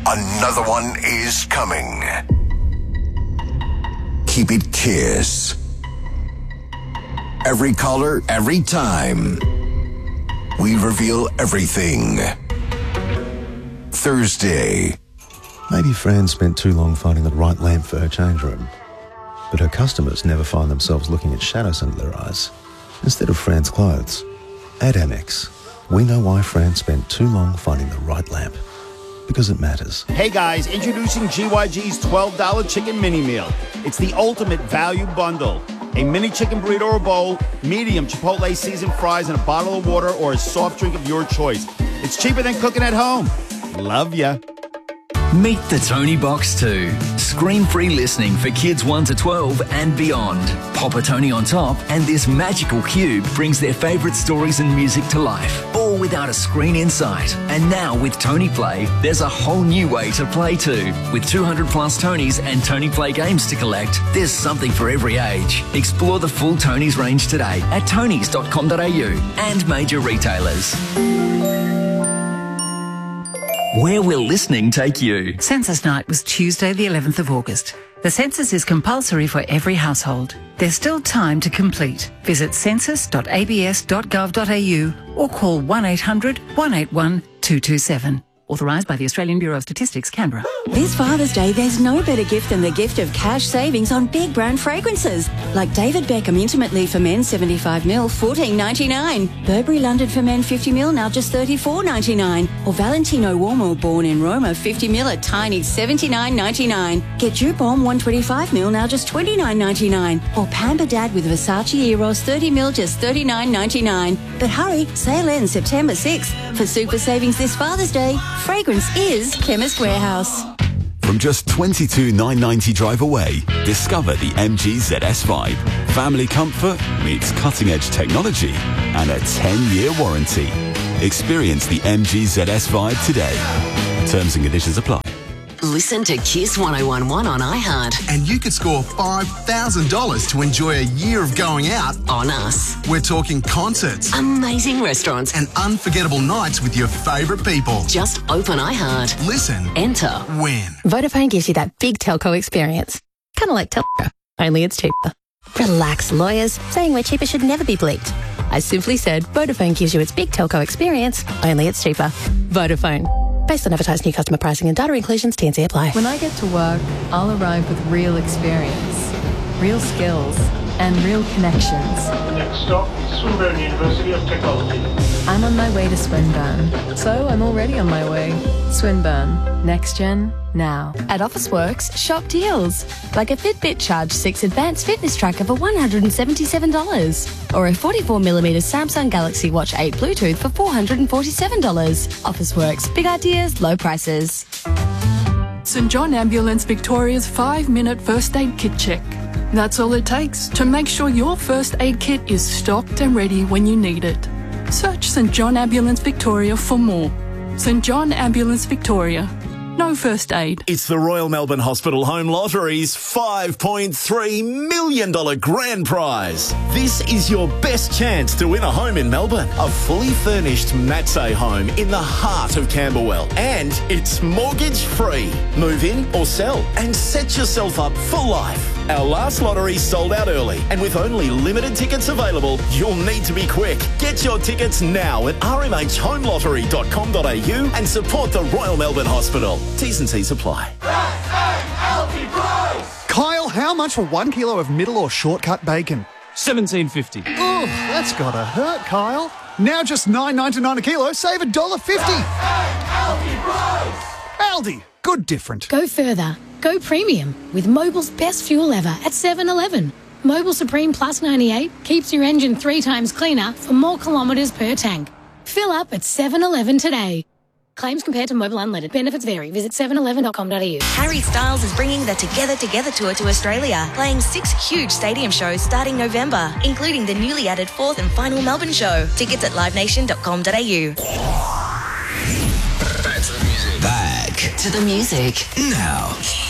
Another one is coming. Keep it Kiss. Every caller, every time. We reveal everything. Thursday. Maybe Fran spent too long finding the right lamp for her change room. But her customers never find themselves looking at shadows under their eyes instead of Fran's clothes. At Amex, we know why Fran spent too long finding the right lamp. Because it matters. Hey guys, introducing GYG's $12 chicken mini meal. It's the ultimate value bundle. A mini chicken burrito or bowl, medium Chipotle seasoned fries, and a bottle of water or a soft drink of your choice. It's cheaper than cooking at home. Love ya. Meet the Tony Box 2. Screen-free listening for kids 1 to 12 and beyond. Pop a Tony on top and this magical cube brings their favourite stories and music to life, all without a screen in sight. And now with Tony Play, there's a whole new way to play too. With 200 plus Tonys and Tony Play games to collect, there's something for every age. Explore the full Tonys range today at tonys.com.au and major retailers. Where will listening take you? Census Night was Tuesday the 11th of August. The census is compulsory for every household. There's still time to complete. Visit census.abs.gov.au or call 1800 181 227. Authorised by the Australian Bureau of Statistics, Canberra. This Father's Day, there's no better gift than the gift of cash savings on big brand fragrances. Like David Beckham Intimate Leave for Men 75ml, $14.99. Burberry London for Men 50ml, now just $34.99. Or Valentino Uomo Born in Roma 50ml, a tiny $79.99. Get Dupont 125ml, now just $29.99. Or Pamper Dad with Versace Eros 30ml, just $39.99. But hurry, sale ends September 6th. For super savings this Father's Day, fragrance is Chemist Warehouse. From just $22,990 drive away, discover the MG ZS Vibe. Family comfort meets cutting-edge technology and a 10-year warranty. Experience the MG ZS Vibe today. Terms and conditions apply. Listen to Kiss 1011 on iHeart. And you could score $5,000 to enjoy a year of going out. On us. We're talking concerts, amazing restaurants, and unforgettable nights with your favourite people. Just open iHeart. Listen. Enter. Win. Vodafone gives you that big telco experience. Kind of like telco, only it's cheaper. Relax, lawyers. Saying we're cheaper should never be bleeped. I simply said Vodafone gives you its big telco experience, only it's cheaper. Vodafone. Based on advertised new customer pricing and data inclusions, T&C apply. When I get to work, I'll arrive with real experience, real skills, and real connections. Next stop, Swinburne University of Technology. I'm on my way to Swinburne, so I'm already on my way. Swinburne, next gen, now. At Officeworks, shop deals. Like a Fitbit Charge 6 Advanced Fitness Tracker for $177. Or a 44mm Samsung Galaxy Watch 8 Bluetooth for $447. Officeworks, big ideas, low prices. St John Ambulance Victoria's 5-minute first aid kit check. That's all it takes to make sure your first aid kit is stocked and ready when you need it. Search St John Ambulance Victoria for more. St John Ambulance Victoria. No first aid. It's the Royal Melbourne Hospital Home Lottery's $5.3 million grand prize. This is your best chance to win a home in Melbourne. A fully furnished Matsay home in the heart of Camberwell. And it's mortgage free. Move in or sell and set yourself up for life. Our last lottery sold out early, and with only limited tickets available, you'll need to be quick. Get your tickets now at rmhhomelottery.com.au and support the Royal Melbourne Hospital. T's and C's apply. Kyle, how much for 1 kilo of middle or shortcut bacon? $17.50. Oh, that's gotta hurt, Kyle. Now just $9.99 a kilo, save $1.50. Aldi, good different. Go further. Go premium with Mobil's best fuel ever at 7-Eleven. Mobil Supreme Plus 98 keeps your engine 3 times cleaner for more kilometres per tank. Fill up at 7-Eleven today. Claims compared to Mobil Unleaded. Benefits vary. Visit 711.com.au. Harry Styles is bringing the Together Together tour to Australia, playing 6 huge stadium shows starting November, including the newly added 4th and final Melbourne show. Tickets at livenation.com.au. Back to the music. Back to the music. Now.